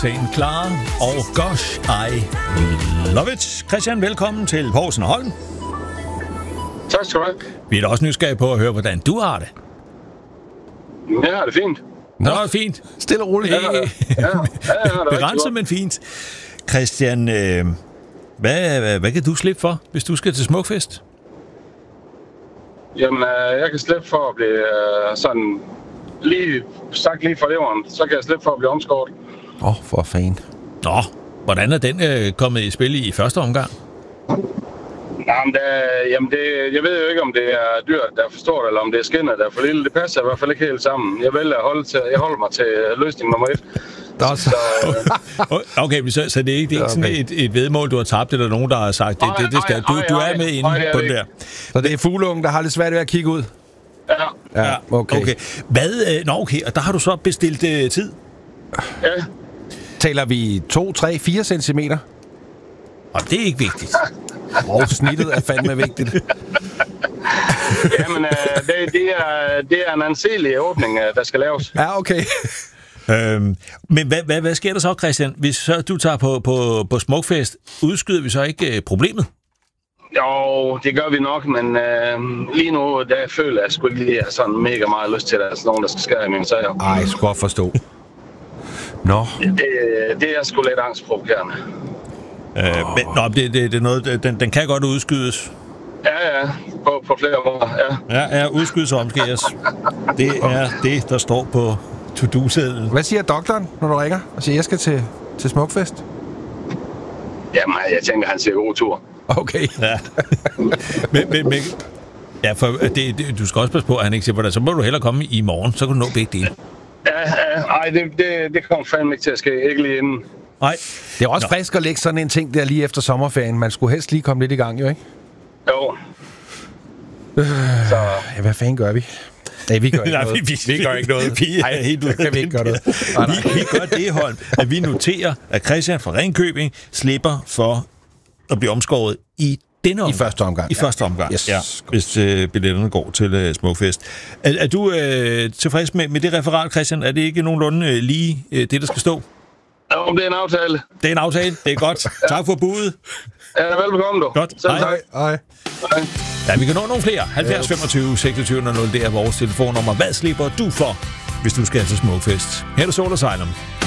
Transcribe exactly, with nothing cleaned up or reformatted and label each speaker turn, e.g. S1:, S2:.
S1: Octane Clara og Gosh, I Love It. Christian, velkommen til Poulsen og Holm.
S2: Tak skal du have.
S1: Vi er da også nysgerrige på at høre, hvordan du har det.
S2: Jeg har det fint.
S1: Nå, det er fint.
S3: Stille og roligt.
S2: Ja, ja, ja, ja,
S1: Begrænset, men fint. Christian, øh, hvad, hvad, hvad kan du slippe for, hvis du skal til Smukfest?
S2: Jamen, øh, jeg kan slippe for at blive øh, sådan lige sagt lige for leveren. Så kan jeg slippe for at blive omskåret.
S3: Åh, oh, for fanden.
S1: Nå, hvordan er den øh, kommet i spil i første omgang?
S2: Jamen, det, jamen det, jeg ved jo ikke, om det er dyrt, der er for stort, eller om det er skinnet, der er for lille. Det passer i hvert fald ikke helt sammen. Jeg vælger at holde, til, jeg holder mig til løsning nummer et.
S3: Så,
S1: øh, okay, så, så det er ikke, det er ikke sådan et, et vedmål, du har tabt, eller nogen, der har sagt, det, det, det skal, du, du er med inde på den der.
S3: Så det er fugleungen, der har lidt svært ved at kigge ud?
S2: Ja.
S3: Ja, okay.
S1: okay. Hvad, nå okay, og der har du så bestilt uh, tid?
S2: Ja.
S3: Taler vi to, tre, fire centimeter?
S1: Og det er ikke vigtigt.
S3: Og snittet er fandme vigtigt.
S2: Jamen, øh, det, det, er, det er en anselig åbning, der skal laves.
S3: Ja, okay.
S1: øhm, men hvad, hvad, hvad sker der så, Christian, hvis så du tager på, på, på Smukfest? Udskyder vi så ikke øh, problemet?
S2: Jo, det gør vi nok, men øh, lige nu, der føler jeg sgu ikke lige sådan mega meget lyst til, at der er sådan nogen, der skal skære i mine sager.
S3: Ej, jeg skulle godt forstå. Nå.
S2: Det, det er sgu lidt angstprovokerende.
S1: Øh, men, nå, det, det, det er noget, den, den kan godt udskydes.
S2: Ja, ja, på, på flere måder, ja.
S1: Ja, ja, udskydes og omskæres. Det er det, der står på to-do-sedlen.
S3: Hvad siger doktoren, når du ringer og siger, jeg skal til, til Smukfest?
S2: Jamen, jeg tænker, han siger god tur.
S3: Okay.
S1: Ja. men, men, men, ja, for det, det, du skal også passe på, at han ikke siger på dig. Så må du hellere komme i morgen, så kan du nå begge dele.
S2: Ja, ja, ej, det, det, det kommer fandme ikke til at ske. Ikke lige inden.
S1: Nej.
S3: Det er også Nå. frisk at lægge sådan en ting der lige efter sommerferien. Man skulle helst lige komme lidt i gang, jo ikke?
S2: Jo.
S3: Øh, så ja, hvad fanden gør vi? Nej, vi gør ikke
S1: Nej,
S3: noget.
S1: Vi, vi, vi gør ikke noget. Vi er helt ude.
S3: Kan vi ikke gøre noget.
S1: vi, vi gør det, Holm, at vi noterer, at Christian fra Ringkøbing slipper for at blive omskåret i denne omgang.
S3: I første omgang.
S1: I ja. første omgang,
S3: yes.
S1: ja. Hvis øh, billetterne går til øh, Smukfest. Er, er du øh, tilfreds med, med det referat, Christian? Er det ikke nogenlunde øh, lige øh, det, der skal stå?
S2: Jo, det er en aftale.
S1: Det er en aftale. Det er godt. Tak for budet.
S2: Ja, velbekomme du.
S1: Godt.
S2: Selv
S1: Hej.
S2: tak.
S3: Hej.
S2: Hej.
S1: Ja, vi kan nå nogle flere. halvfjerds femogtyve seksogtyve nul nul, det er vores telefonnummer. Hvad slipper du for, hvis du skal til Smukfest? Her er det Soul Asylum.